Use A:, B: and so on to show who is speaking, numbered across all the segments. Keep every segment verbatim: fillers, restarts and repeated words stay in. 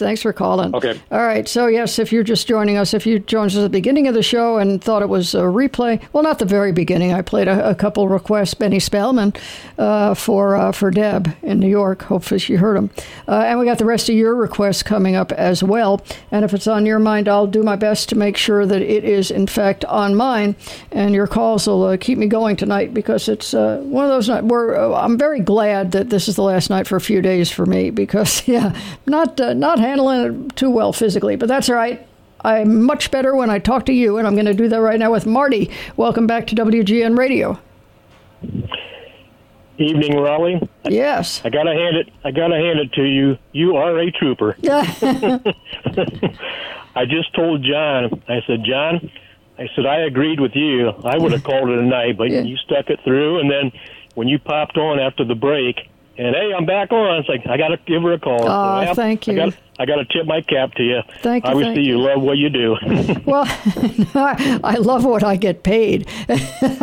A: Thanks for calling.
B: Okay.
A: All right. So, yes, if you're just joining us, if you joined us at the beginning of the show and thought it was a replay, well, not the very beginning. I played a, a couple requests, Benny Spellman, uh, for uh, for Deb in New York. Hopefully she heard them. Uh, and we got the rest of your requests coming up as well. And if it's on your mind, I'll do my best to make sure that it is, in fact, on mine. And your calls will uh, keep me going tonight because it's uh, one of those nights where uh, I'm very glad that this is the last night for a few days for me because, yeah, not uh, not handling it too well physically, but that's all right. I'm much better when I talk to you, and I'm going to do that right now with Marty. Welcome back to W G N Radio.
B: Evening, Raleigh.
A: Yes.
B: I gotta hand it. I gotta hand it to you. You are a trooper. I just told John. I said, John, I said I agreed with you. I would have called it a night, but
A: Yeah.
B: you stuck it through. And then when you popped on after the break, and hey, I'm back on. It's like I gotta give her a call.
A: Oh,
B: So, yeah,
A: thank you.
B: I gotta, I gotta tip my cap to you.
A: Thank you,
B: Obviously,
A: thank
B: you
A: you.
B: love what you do.
A: Well, I love what I get paid.
B: Oh,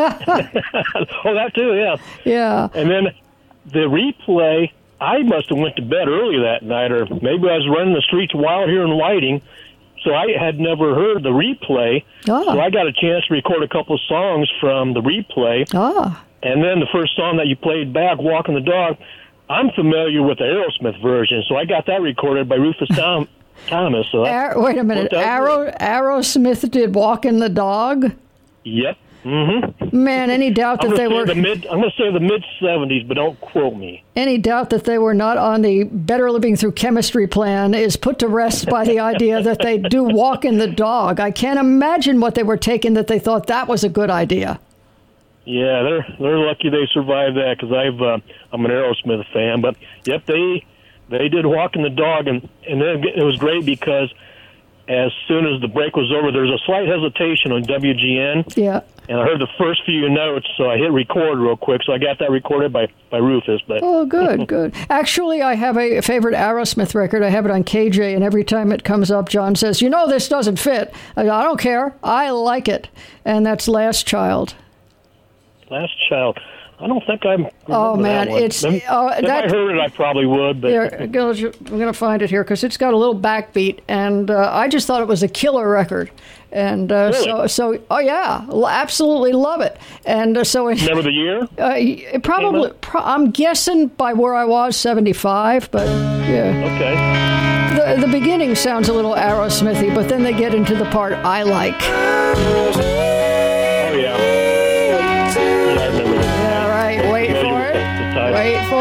B: that too, yeah.
A: Yeah.
B: And then the replay, I must have went to bed early that night, or maybe I was running the streets wild here in Whiting, so I had never heard the replay.
A: Ah.
B: So I got a chance to record a couple of songs from the replay.
A: Ah.
B: And then the first song that you played back, Walking the Dog, I'm familiar with the Aerosmith version, so I got that recorded by Rufus Tom, Thomas. So that
A: Ar- wait a minute.
B: worked out
A: Arrow,
B: good.
A: Aerosmith did Walking the Dog?
B: Yep. Mm-hmm.
A: Man, any doubt
B: I'm
A: that
B: gonna
A: they
B: say
A: were
B: the mid. I'm going to say the mid seventies, but don't quote me.
A: any doubt that they were not on the Better Living Through Chemistry plan is put to rest by the idea that they do Walking the Dog. I can't imagine what they were taking that they thought that was a good idea.
B: Yeah, they're they're lucky they survived that because I've uh, I'm an Aerosmith fan. But yep, they they did Walking the Dog, and and then it was great because as soon as the break was over, there was a slight hesitation on W G N.
A: Yeah.
B: And I heard the first few notes, so I hit record real quick. So I got that recorded by, by Rufus. But
A: Oh, good, good. Actually, I have a favorite Aerosmith record. I have it on K J, and every time it comes up, John says, you know, this doesn't fit. I go, I don't care. I like it. And that's Last Child.
B: Last Child, I don't think I'm.
A: Oh, man, it's...
B: If,
A: oh,
B: if
A: that,
B: I heard it, I probably would. But
A: Here, I'm going to find it here because it's got a little backbeat, and uh, I just thought it was a killer record. And uh,
B: Really?
A: so, so, oh yeah, l- absolutely love it. And uh, so, it,
B: remember the year?
A: uh, it probably, pro- I'm guessing by where I was, seventy-five, but yeah.
B: Okay.
A: The, the beginning sounds a little Aerosmithy, but then they get into the part I like.
B: Oh yeah. Yeah, I remember that.
A: All right, wait
B: Familiar
A: for
B: with
A: it.
B: the title.
A: Wait for